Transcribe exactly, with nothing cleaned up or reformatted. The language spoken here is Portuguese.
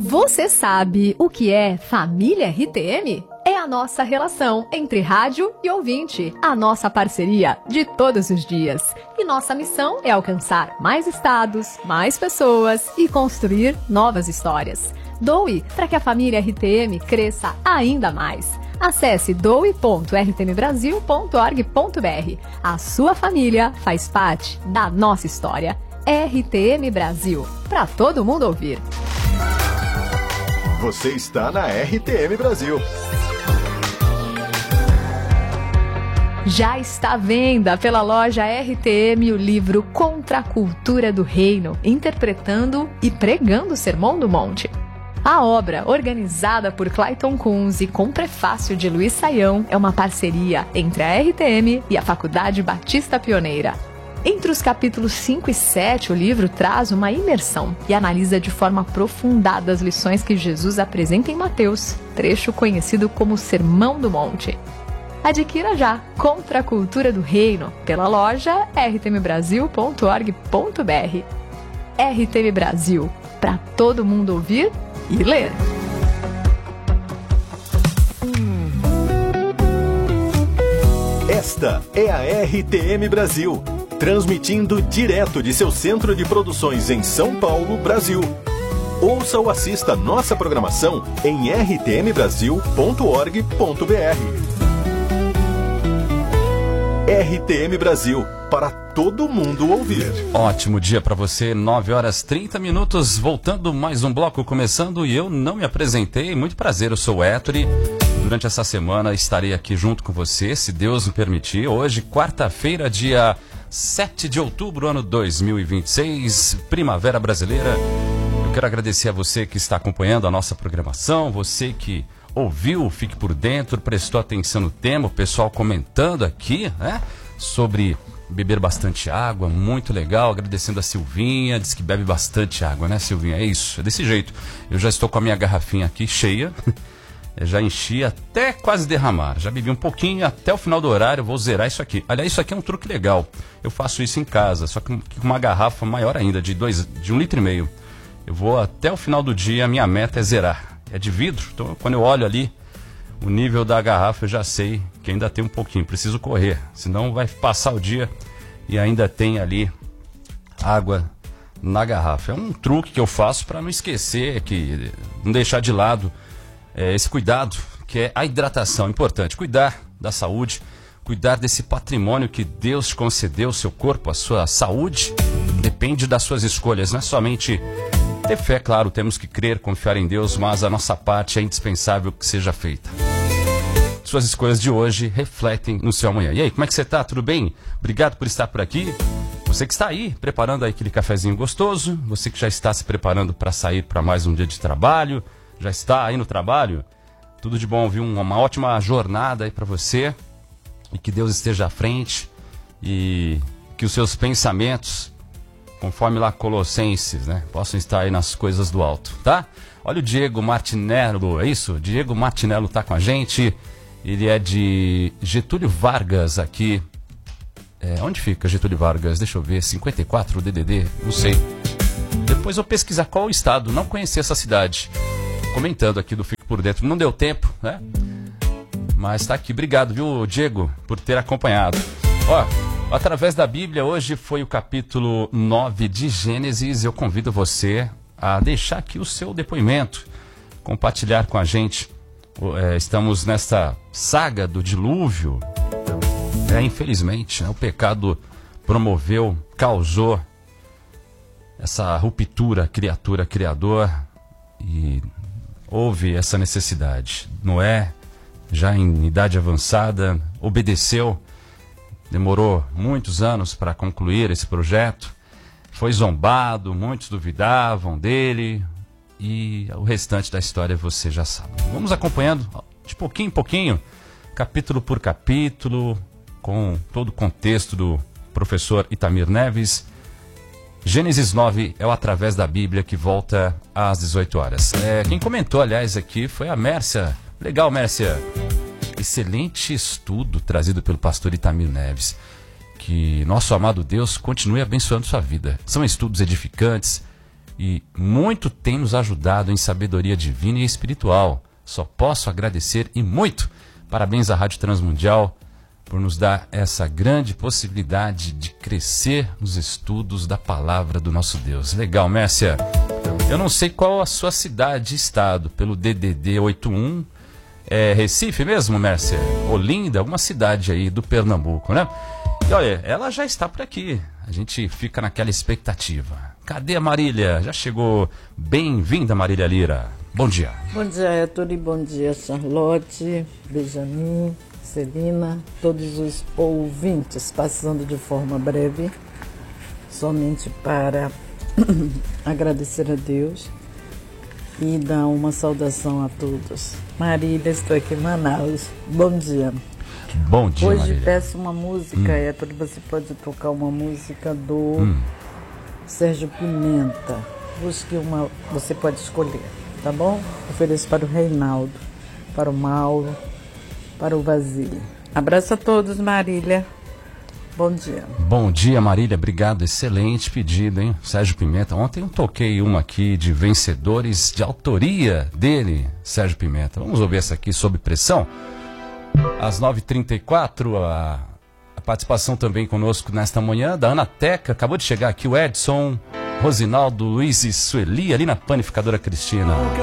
Você sabe o que é Família R T M? É a nossa relação entre rádio e ouvinte, a nossa parceria de todos os dias. E nossa missão é alcançar mais estados, mais pessoas e construir novas histórias. Doe para que a família R T M cresça ainda mais. Acesse doe ponto r t m brasil ponto org ponto b r. A sua família faz parte da nossa história. R T M Brasil, para todo mundo ouvir. Você está na R T M Brasil. Já está à venda pela loja R T M o livro Contra a Cultura do Reino, interpretando e pregando o Sermão do Monte. A obra, organizada por Clayton Kunz e com prefácio de Luiz Saião, é uma parceria entre a R T M e a Faculdade Batista Pioneira. Entre os capítulos cinco e sete, o livro traz uma imersão e analisa de forma aprofundada as lições que Jesus apresenta em Mateus, trecho conhecido como Sermão do Monte. Adquira já Contra a Cultura do Reino pela loja r t m brasil ponto org ponto b r. R T M Brasil, para todo mundo ouvir e ler. Esta é a R T M Brasil, transmitindo direto de seu centro de produções em São Paulo, Brasil. Ouça ou assista nossa programação em r t m brasil ponto org ponto b r. R T M Brasil, para todo mundo ouvir. Ótimo dia para você, nove horas e trinta minutos, voltando mais um bloco começando e eu não me apresentei, muito prazer, eu sou o Ettore. Durante essa semana estarei aqui junto com você, se Deus me permitir. Hoje, quarta-feira, dia sete de outubro, ano dois mil e vinte e seis, Primavera Brasileira. Eu quero agradecer a você que está acompanhando a nossa programação, você que ouviu, fique por dentro, prestou atenção no tema, o pessoal comentando aqui, né, sobre beber bastante água, muito legal, agradecendo a Silvinha, diz que bebe bastante água, né, Silvinha? É isso, é desse jeito. Eu já estou com a minha garrafinha aqui cheia, eu já enchi até quase derramar, já bebi um pouquinho, até o final do horário eu vou zerar isso aqui. Aliás, isso aqui é um truque legal, eu faço isso em casa, só que com uma garrafa maior ainda, de, dois, de um litro e meio. Eu vou até o final do dia, a minha meta é zerar. É de vidro, então quando eu olho ali o nível da garrafa eu já sei que ainda tem um pouquinho, preciso correr, senão vai passar o dia e ainda tem ali água na garrafa. É um truque que eu faço para não esquecer, que não deixar de lado é, esse cuidado, que é a hidratação, importante, cuidar da saúde, cuidar desse patrimônio que Deus te concedeu, o seu corpo, a sua saúde, depende das suas escolhas, não é somente ter fé, claro, temos que crer, confiar em Deus, mas a nossa parte é indispensável que seja feita. Suas escolhas de hoje refletem no seu amanhã. E aí, como é que você está? Tudo bem? Obrigado por estar por aqui. Você que está aí, preparando aí aquele cafezinho gostoso, você que já está se preparando para sair para mais um dia de trabalho, já está aí no trabalho, tudo de bom, viu? Uma ótima jornada aí para você, e que Deus esteja à frente, e que os seus pensamentos, conforme lá Colossenses, né, possam estar aí nas coisas do alto, tá? Olha o Diego Martinello, é isso? Diego Martinello tá com a gente, ele é de Getúlio Vargas aqui. É, onde fica Getúlio Vargas? Deixa eu ver, cinquenta e quatro D D D, não sei. Depois eu pesquisar qual o estado, não conheci essa cidade. Comentando aqui do Fico por Dentro, não deu tempo, né? Mas tá aqui, obrigado, viu, Diego, por ter acompanhado. Ó, através da Bíblia, hoje foi o capítulo nove de Gênesis. Eu convido você a deixar aqui o seu depoimento, compartilhar com a gente. É, estamos nesta saga do dilúvio. É, infelizmente, né, o pecado promoveu, causou essa ruptura criatura-criador e houve essa necessidade. Noé, já em idade avançada, obedeceu. Demorou muitos anos para concluir esse projeto, foi zombado, muitos duvidavam dele, e o restante da história você já sabe. Vamos acompanhando de pouquinho em pouquinho, capítulo por capítulo, com todo o contexto do professor Itamir Neves. Gênesis nove é o Através da Bíblia, que volta às dezoito horas. É, quem comentou, aliás, aqui foi a Mércia. Legal, Mércia. Excelente estudo trazido pelo pastor Itamir Neves. Que nosso amado Deus continue abençoando sua vida. São estudos edificantes e muito tem nos ajudado em sabedoria divina e espiritual. Só posso agradecer e muito. Parabéns à Rádio Transmundial por nos dar essa grande possibilidade de crescer nos estudos da palavra do nosso Deus. Legal, Mércia. Eu não sei qual a sua cidade e estado, pelo D D D oitenta e um. É Recife mesmo, Mércia? Olinda, alguma cidade aí do Pernambuco, né? E olha, ela já está por aqui. A gente fica naquela expectativa. Cadê a Marília? Já chegou. Bem-vinda, Marília Lira. Bom dia. Bom dia, Héctor. Bom dia, Charlotte, Benjamin, Celina, todos os ouvintes, passando de forma breve, somente para agradecer a Deus e dar uma saudação a todos. Marília, estou aqui em Manaus. Bom dia. Bom dia, Hoje Marília. peço uma música, hum. Héctor, você pode tocar uma música do hum. Sérgio Pimenta. Busque uma, você pode escolher, tá bom? Ofereço para o Reinaldo, para o Mauro, para o Vasile. Abraço a todos, Marília. Bom dia. Bom dia, Marília. Obrigado. Excelente pedido, hein? Sérgio Pimenta. Ontem eu toquei uma aqui de vencedores de autoria dele, Sérgio Pimenta. Vamos ouvir essa aqui, Sob Pressão. Às nove e trinta e quatro, a, a participação também conosco nesta manhã da Ana Teca. Acabou de chegar aqui o Edson, Rosinaldo, Luiz e Sueli, ali na Panificadora Cristina.